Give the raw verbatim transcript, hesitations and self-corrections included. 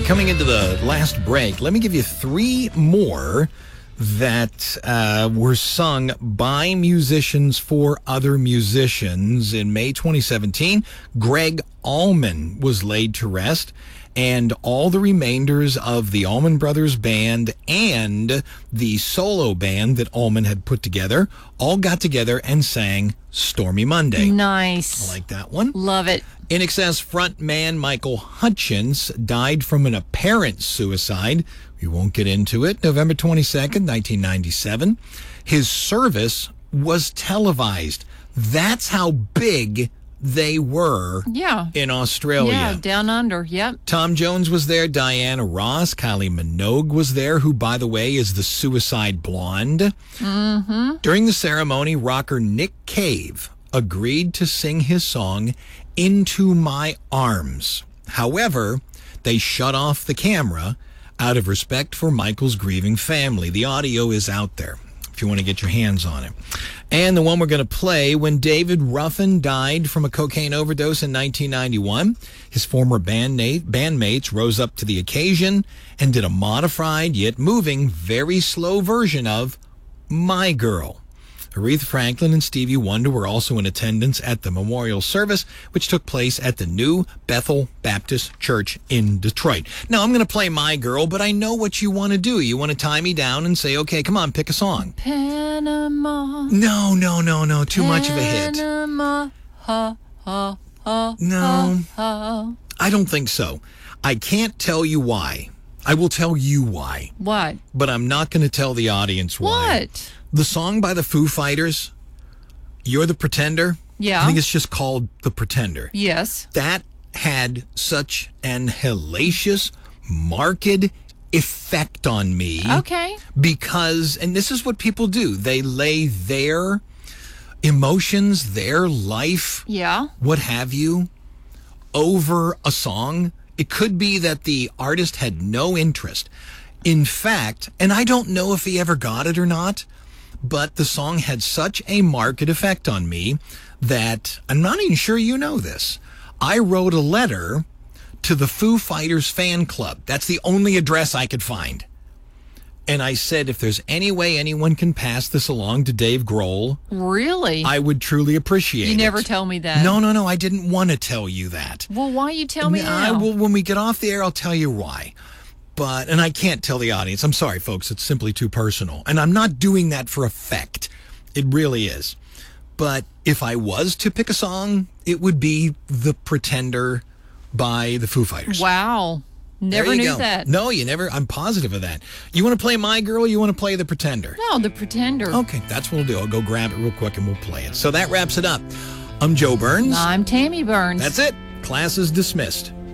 coming into the last break, let me give you three more that uh, were sung by musicians for other musicians. In May twenty seventeen, Greg Allman was laid to rest, and all the remainders of the Allman Brothers Band and the solo band that Allman had put together all got together and sang Stormy Monday. Nice. I like that one. Love it. I N X S frontman Michael Hutchence died from an apparent suicide. We won't get into it. November twenty-second, nineteen ninety-seven. His service was televised. That's how big they were Yeah. in Australia. Yeah, down under. Yep. Tom Jones was there, Diana Ross, Kylie Minogue was there, who, by the way, is the Suicide Blonde. Mm-hmm. During the ceremony, rocker Nick Cave agreed to sing his song, Into My Arms. However, they shut off the camera out of respect for Michael's grieving family. The audio is out there if you want to get your hands on it. And the one we're going to play, when David Ruffin died from a cocaine overdose in nineteen ninety-one, his former bandmate, bandmates rose up to the occasion and did a modified yet moving, very slow version of My Girl. Aretha Franklin and Stevie Wonder were also in attendance at the memorial service, which took place at the New Bethel Baptist Church in Detroit. Now, I'm going to play My Girl, but I know what you want to do. You want to tie me down and say, okay, come on, pick a song. Panama. No, no, no, no. Too much of a hit. Panama. Ha, ha, ha, No, ha, ha. I don't think so. I can't tell you why. I will tell you why, What? but I'm not going to tell the audience why. What? The song by the Foo Fighters, You're the Pretender. Yeah. I think it's just called The Pretender. Yes. That had such an hellacious, marked effect on me. Okay. Because, and this is what people do, they lay their emotions, their life, Yeah. what have you, over a song. It could be that the artist had no interest. In fact, and I don't know if he ever got it or not, but the song had such a marked effect on me that I'm not even sure you know this. I wrote a letter to the Foo Fighters fan club. That's the only address I could find. And I said, if there's any way anyone can pass this along to Dave Grohl, Really? I would truly appreciate it. You never tell me that. No, no, no. I didn't want to tell you that. Well, why you tell me I now? will, when we get off the air, I'll tell you why. But, and I can't tell the audience. I'm sorry, folks. It's simply too personal. And I'm not doing that for effect. It really is. But if I was to pick a song, it would be The Pretender by the Foo Fighters. Wow. Never There you knew go. that. No, you never. I'm positive of that. You want to play My Girl or you want to play The Pretender? No, The Pretender. Okay, that's what we'll do. I'll go grab it real quick and we'll play it. So that wraps it up. I'm Joe Burns. I'm Tammy Burns. That's it. Class is dismissed.